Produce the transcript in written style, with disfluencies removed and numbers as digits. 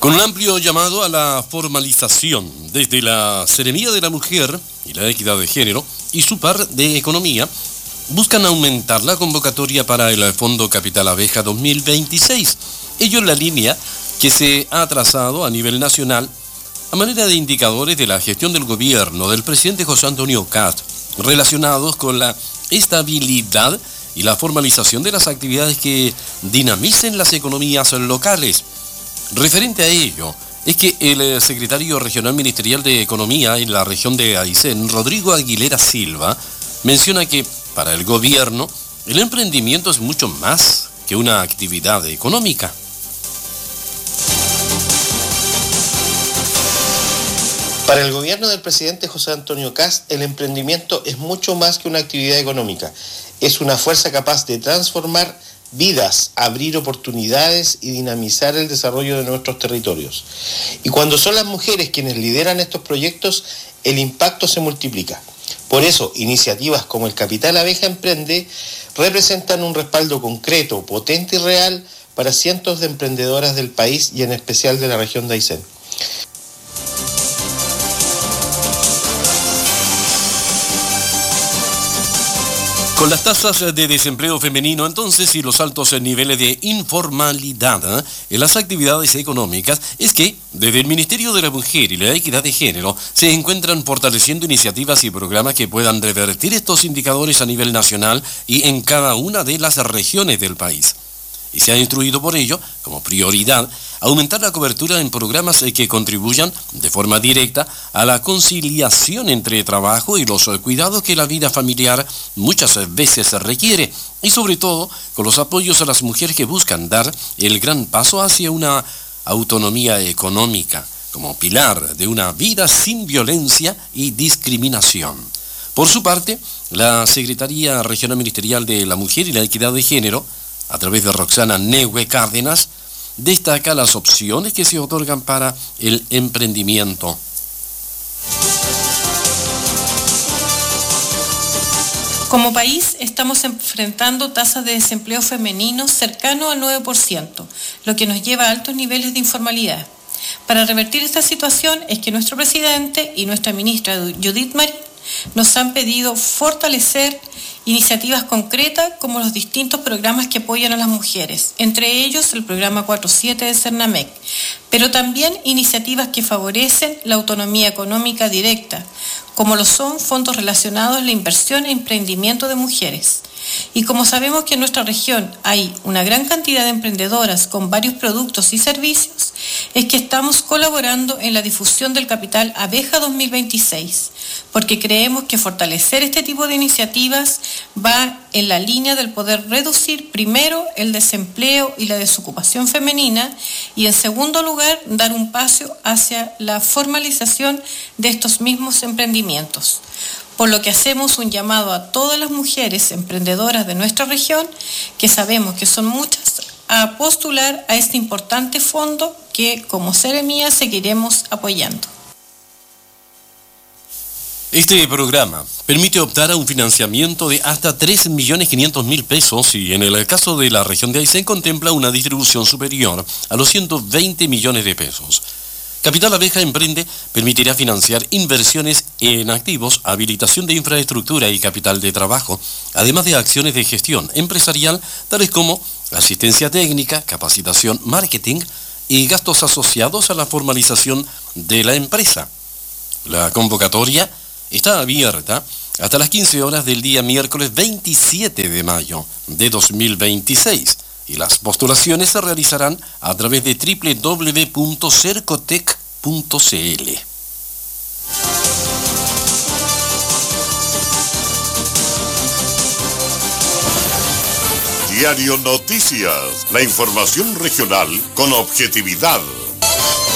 Con un amplio llamado a la formalización desde la Seremía de la Mujer y la Equidad de Género y su par de Economía, buscan aumentar la convocatoria para el Fondo Capital Abeja 2026. Ello en la línea que se ha trazado a nivel nacional a manera de indicadores de la gestión del gobierno del presidente José Antonio Kast, relacionados con la estabilidad y la formalización de las actividades que dinamicen las economías locales. Referente a ello, es que el secretario regional ministerial de Economía en la región de Aysén, Rodrigo Aguilera Silva, menciona que para el gobierno el emprendimiento es mucho más que una actividad económica. Para el gobierno del presidente José Antonio Kast, el emprendimiento es mucho más que una actividad económica. Es una fuerza capaz de transformar vidas, abrir oportunidades y dinamizar el desarrollo de nuestros territorios. Y cuando son las mujeres quienes lideran estos proyectos, el impacto se multiplica. Por eso, iniciativas como el Capital Abeja Emprende representan un respaldo concreto, potente y real para cientos de emprendedoras del país y en especial de la región de Aysén. Con las tasas de desempleo femenino entonces y los altos niveles de informalidad en las actividades económicas, es que desde el Ministerio de la Mujer y la Equidad de Género se encuentran fortaleciendo iniciativas y programas que puedan revertir estos indicadores a nivel nacional y en cada una de las regiones del país. Y se ha instruido por ello, como prioridad, aumentar la cobertura en programas que contribuyan de forma directa a la conciliación entre trabajo y los cuidados que la vida familiar muchas veces requiere, y sobre todo con los apoyos a las mujeres que buscan dar el gran paso hacia una autonomía económica, como pilar de una vida sin violencia y discriminación. Por su parte, la Secretaría Regional Ministerial de la Mujer y la Equidad de Género, a través de Roxana Nehue Cárdenas, destaca las opciones que se otorgan para el emprendimiento. Como país estamos enfrentando tasas de desempleo femenino cercano al 9%, lo que nos lleva a altos niveles de informalidad. Para revertir esta situación es que nuestro presidente y nuestra ministra Judith Marín nos han pedido fortalecer iniciativas concretas como los distintos programas que apoyan a las mujeres, entre ellos el programa 47 de Cernamec, pero también iniciativas que favorecen la autonomía económica directa, como lo son fondos relacionados a la inversión e emprendimiento de mujeres. Y como sabemos que en nuestra región hay una gran cantidad de emprendedoras con varios productos y servicios, es que estamos colaborando en la difusión del Capital Abeja 2026, porque creemos que fortalecer este tipo de iniciativas va en la línea del poder reducir primero el desempleo y la desocupación femenina y en segundo lugar dar un paso hacia la formalización de estos mismos emprendimientos. Por lo que hacemos un llamado a todas las mujeres emprendedoras de nuestra región, que sabemos que son muchas, a postular a este importante fondo que como Seremía seguiremos apoyando. Este programa permite optar a un financiamiento de hasta 3.500.000 pesos y en el caso de la región de Aysén contempla una distribución superior a los 120 millones de pesos. Capital Abeja Emprende permitirá financiar inversiones en activos, habilitación de infraestructura y capital de trabajo, además de acciones de gestión empresarial, tales como asistencia técnica, capacitación, marketing y gastos asociados a la formalización de la empresa. La convocatoria está abierta hasta las 15 horas del día miércoles 27 de mayo de 2026. Y las postulaciones se realizarán a través de www.cercotec.cl. Diario Noticias, la información regional con objetividad.